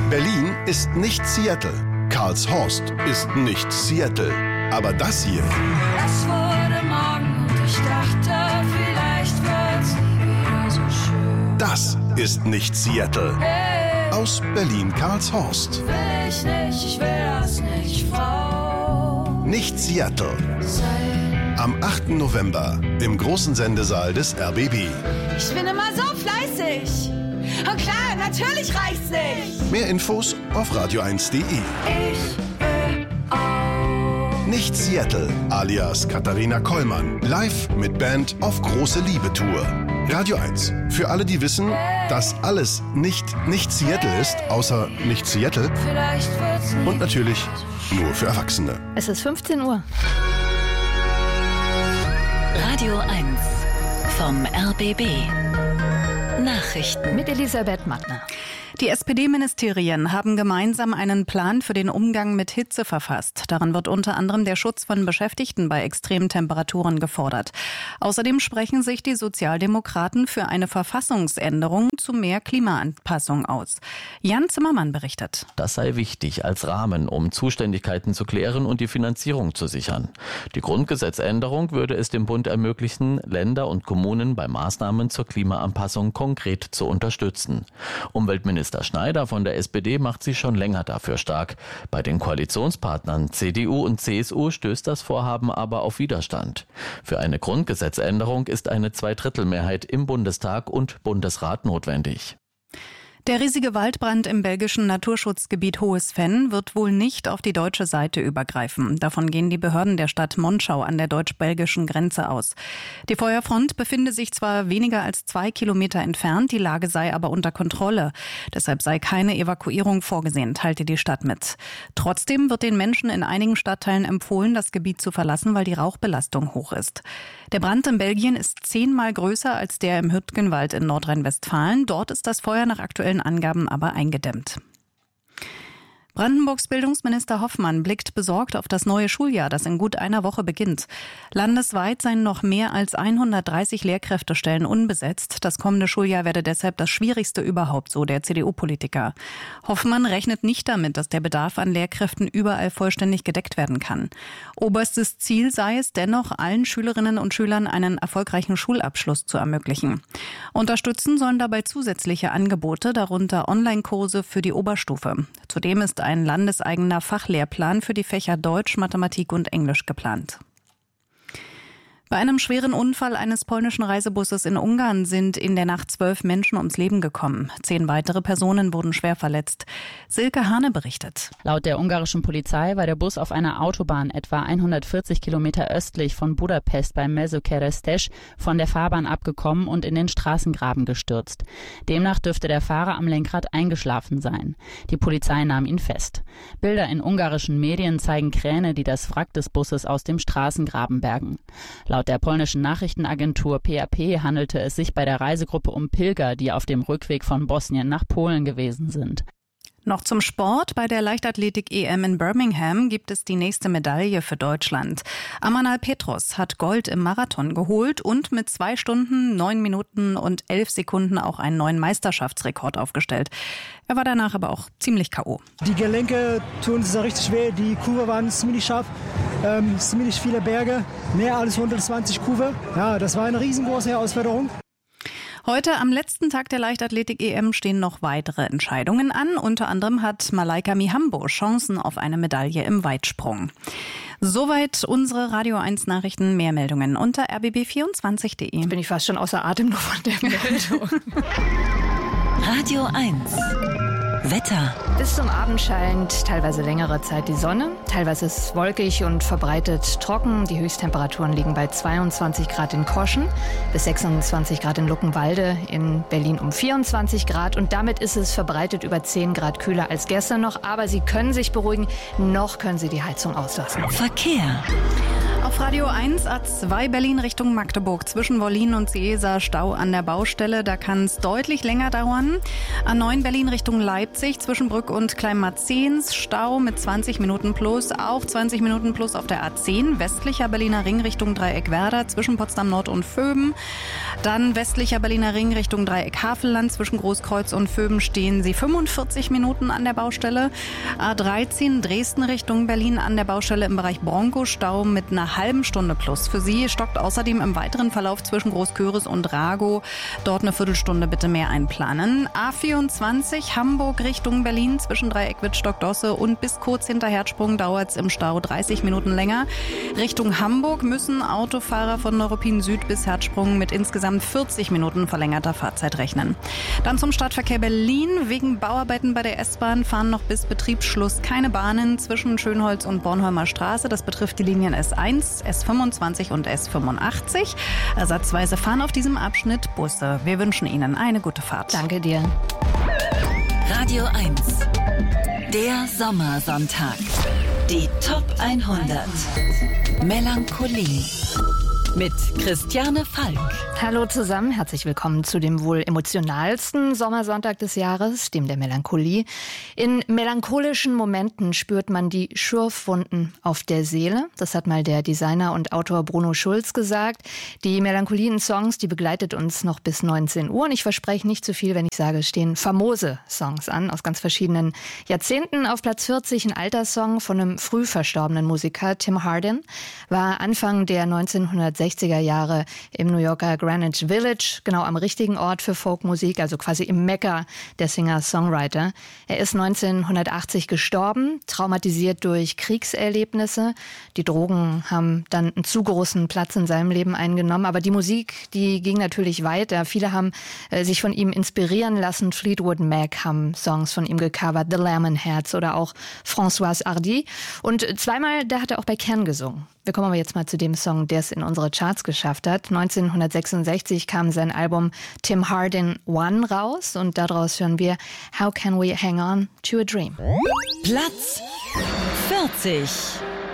Berlin ist nicht Seattle. Karlshorst ist nicht Seattle. Aber das hier... Es wurde Morgen und ich dachte, vielleicht wird's nie wieder so schön. Das ist nicht Seattle. Hey, Aus Berlin-Karlshorst. will ich nicht, ich will das nicht, Frau. Nicht Seattle. Sein. Am 8. November im großen Sendesaal des RBB. Ich bin immer so fleißig. Und klar, natürlich reicht's nicht. Mehr Infos auf radio1.de. Ich will auch. Nicht Seattle, alias Katharina Kollmann. Live mit Band auf große Liebe-Tour. Radio 1. Für alle, die wissen, dass alles nicht Seattle ist, außer nicht Seattle. Vielleicht wird's nie. Und natürlich nur für Erwachsene. Es ist 15 Uhr. Radio 1 vom RBB. Nachrichten Mit Elisabeth Mattner. Die SPD-Ministerien haben gemeinsam einen Plan für den Umgang mit Hitze verfasst. Darin wird unter anderem der Schutz von Beschäftigten bei extremen Temperaturen gefordert. Außerdem sprechen sich die Sozialdemokraten für eine Verfassungsänderung zu mehr Klimaanpassung aus. Jan Zimmermann berichtet. Das sei wichtig als Rahmen, um Zuständigkeiten zu klären und die Finanzierung zu sichern. Die Grundgesetzänderung würde es dem Bund ermöglichen, Länder und Kommunen bei Maßnahmen zur Klimaanpassung konkret zu unterstützen. Umweltminister Schneider von der SPD macht sich schon länger dafür stark. Bei den Koalitionspartnern CDU und CSU stößt das Vorhaben aber auf Widerstand. Für eine Grundgesetzänderung ist eine Zweidrittelmehrheit im Bundestag und Bundesrat notwendig. Der riesige Waldbrand im belgischen Naturschutzgebiet Hohes Venn wird wohl nicht auf die deutsche Seite übergreifen. Davon gehen die Behörden der Stadt Monschau an der deutsch-belgischen Grenze aus. Die Feuerfront befinde sich zwar weniger als 2 Kilometer entfernt, die Lage sei aber unter Kontrolle. Deshalb sei keine Evakuierung vorgesehen, teilte die Stadt mit. Trotzdem wird den Menschen in einigen Stadtteilen empfohlen, das Gebiet zu verlassen, weil die Rauchbelastung hoch ist. Der Brand in Belgien ist 10-mal größer als der im Hüttgenwald in Nordrhein-Westfalen. Dort ist das Feuer nach aktuellen Angaben aber eingedämmt. Brandenburgs Bildungsminister Hoffmann blickt besorgt auf das neue Schuljahr, das in gut einer Woche beginnt. Landesweit seien noch mehr als 130 Lehrkräftestellen unbesetzt. Das kommende Schuljahr werde deshalb das schwierigste überhaupt, so der CDU-Politiker. Hoffmann rechnet nicht damit, dass der Bedarf an Lehrkräften überall vollständig gedeckt werden kann. Oberstes Ziel sei es dennoch, allen Schülerinnen und Schülern einen erfolgreichen Schulabschluss zu ermöglichen. Unterstützen sollen dabei zusätzliche Angebote, darunter Online-Kurse für die Oberstufe. Zudem ist ein landeseigener Fachlehrplan für die Fächer Deutsch, Mathematik und Englisch geplant. Bei einem schweren Unfall eines polnischen Reisebusses in Ungarn sind in der Nacht 12 Menschen ums Leben gekommen. 10 weitere Personen wurden schwer verletzt. Silke Hane berichtet. Laut der ungarischen Polizei war der Bus auf einer Autobahn etwa 140 Kilometer östlich von Budapest bei Mezőkeresztes von der Fahrbahn abgekommen und in den Straßengraben gestürzt. Demnach dürfte der Fahrer am Lenkrad eingeschlafen sein. Die Polizei nahm ihn fest. Bilder in ungarischen Medien zeigen Kräne, die das Wrack des Busses aus dem Straßengraben bergen. Laut der polnischen Nachrichtenagentur PAP handelte es sich bei der Reisegruppe um Pilger, die auf dem Rückweg von Bosnien nach Polen gewesen sind. Noch zum Sport. Bei der Leichtathletik-EM in Birmingham gibt es die nächste Medaille für Deutschland. Amanal Petros hat Gold im Marathon geholt und mit 2 Stunden, 9 Minuten und 11 Sekunden auch einen neuen Meisterschaftsrekord aufgestellt. Er war danach aber auch ziemlich K.O. Die Gelenke tun sehr richtig weh, die Kurve waren ziemlich scharf, ziemlich viele Berge, mehr als 120 Kurve. Ja, das war eine riesengroße Herausforderung. Heute am letzten Tag der Leichtathletik-EM stehen noch weitere Entscheidungen an. Unter anderem hat Malaika Mihambo Chancen auf eine Medaille im Weitsprung. Soweit unsere Radio 1 Nachrichten. Mehr Meldungen unter rbb24.de. Jetzt bin ich fast schon außer Atem noch von der Meldung. Radio 1 Wetter. Bis zum Abend scheint teilweise längere Zeit die Sonne. Teilweise ist es wolkig und verbreitet trocken. Die Höchsttemperaturen liegen bei 22 Grad in Koschen, bis 26 Grad in Luckenwalde, in Berlin um 24 Grad. Und damit ist es verbreitet über 10 Grad kühler als gestern noch. Aber Sie können sich beruhigen, noch können Sie die Heizung auslassen. Verkehr. Auf Radio 1 A2 Berlin Richtung Magdeburg zwischen Wollin und Seesa Stau an der Baustelle. Da kann es deutlich länger dauern. A9 Berlin Richtung Leipzig zwischen Brück und Kleinmarzens Stau mit 20 Minuten plus. Auch 20 Minuten plus auf der A10 westlicher Berliner Ring Richtung Dreieck Werder zwischen Potsdam Nord und Vöben. Dann westlicher Berliner Ring Richtung Dreieck Havelland zwischen Großkreuz und Vöben stehen Sie 45 Minuten an der Baustelle. A13 Dresden Richtung Berlin an der Baustelle im Bereich Bronco Stau mit einer halben Stunde plus. Für Sie stockt außerdem im weiteren Verlauf zwischen Großköris und Ragow. Dort eine Viertelstunde bitte mehr einplanen. A24 Hamburg Richtung Berlin zwischen Dreieck Wittstock-Dosse und bis kurz hinter Herzsprung dauert es im Stau 30 Minuten länger. Richtung Hamburg müssen Autofahrer von Neuruppin Süd bis Herzsprung mit insgesamt 40 Minuten verlängerter Fahrzeit rechnen. Dann zum Stadtverkehr Berlin. Wegen Bauarbeiten bei der S-Bahn fahren noch bis Betriebsschluss keine Bahnen zwischen Schönholz und Bornholmer Straße. Das betrifft die Linien S1, S25 und S85. Ersatzweise fahren auf diesem Abschnitt Busse. Wir wünschen Ihnen eine gute Fahrt. Danke dir. Radio 1. Der Sommersonntag. Die Top 100. Melancholie. Mit Christiane Falk. Hallo zusammen, herzlich willkommen zu dem wohl emotionalsten Sommersonntag des Jahres, dem der Melancholie. In melancholischen Momenten spürt man die Schürfwunden auf der Seele. Das hat mal der Designer und Autor Bruno Schulz gesagt. Die Melancholie in Songs, die begleitet uns noch bis 19 Uhr. Und ich verspreche nicht zu viel, wenn ich sage, es stehen famose Songs an, aus ganz verschiedenen Jahrzehnten. Auf Platz 40 ein alter Song von einem früh verstorbenen Musiker, Tim Hardin, war Anfang der 1960er Jahre im New Yorker Greenwich Village, genau am richtigen Ort für Folkmusik, also quasi im Mekka der Singer-Songwriter. Er ist 1980 gestorben, traumatisiert durch Kriegserlebnisse. Die Drogen haben dann einen zu großen Platz in seinem Leben eingenommen, aber die Musik, die ging natürlich weiter. Viele haben sich von ihm inspirieren lassen. Fleetwood Mac haben Songs von ihm gecovert, The Lemonheads oder auch Françoise Hardy. Und zweimal, da hat er auch bei Can gesungen. Wir kommen aber jetzt mal zu dem Song, der es in unsere Charts geschafft hat. 1966 kam sein Album Tim Hardin One raus und daraus hören wir How Can We Hang On to a Dream. Platz 40.